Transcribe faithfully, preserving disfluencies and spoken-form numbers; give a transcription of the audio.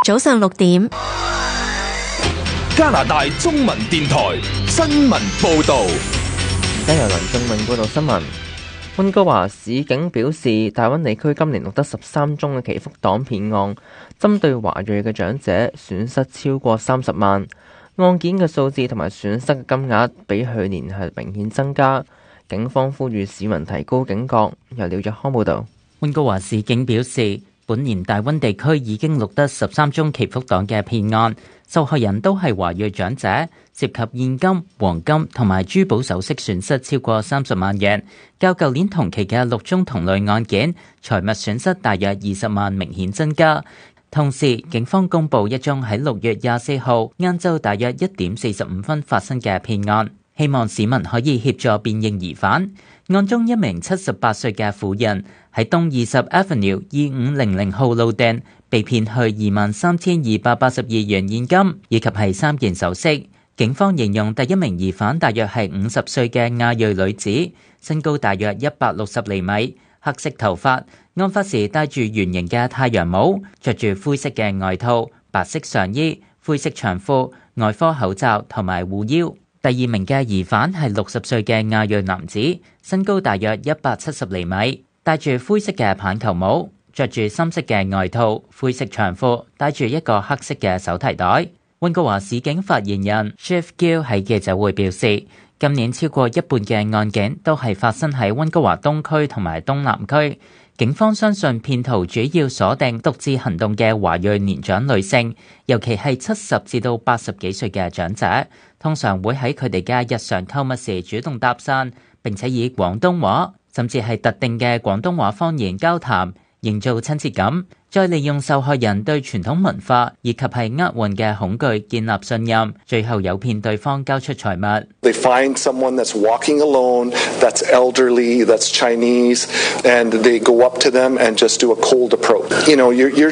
早上六點， 加拿大中文電台新聞報導。 而家由梁俊永報道新聞。溫哥華市警表示，大溫地區今年錄得十三宗嘅祈福黨騙案，針對華裔嘅長者損失超過三十萬。案件嘅數字同埋損失嘅金額比去年係明顯增加。警方呼籲市民提高警覺。由廖日康報導。 溫哥華市警表示，本年大溫地區已經錄得十三宗祈福黨嘅騙案，受害人都係華裔長者，涉及現金、黃金同埋珠寶首飾損失超過三十萬元，較舊年同期嘅六宗同類案件財物損失大約二十萬明顯增加。同時，警方公布一宗喺六月廿四號晏晝大約一點四十五分發生嘅騙案，希望市民可以協助辨認疑犯。案中一名七十八歲嘅婦人喺東二十 Avenue 二五零零號路段被騙去二萬三千二百八十二元現金，以及係三件首飾。警方形容第一名疑犯大約係五十歲嘅亞裔女子，身高大約一百六十厘米，黑色頭髮，案發時戴住圓形嘅太陽帽，着住灰色嘅外套、白色上衣、灰色長褲、外科口罩同埋護腰。第二名嘅疑犯係六十歲嘅亞裔男子，身高大約一百七十厘米，戴住灰色嘅棒球帽，着住深色嘅外套、灰色長褲，戴住一個黑色嘅手提袋。溫哥華市警發言人 Chief Gill 喺記者會表示，今年超過一半嘅案件都係發生喺溫哥華東區同埋東南區。警方相信騙徒主要鎖定獨自行動嘅華裔年長女性，尤其係七十至到八十幾歲嘅長者，通常會喺佢哋嘅日常購物時主動搭訕，並且以廣東話甚至係特定嘅廣東話方言交談，營造親切感，再利用受害人對傳統文化以及係厄運嘅恐懼建立信任，最後誘騙對方交出財物。 They find someone that's walking alone, that's elderly, that's Chinese, and they go up to them and just do a cold approach. You know, you're, you're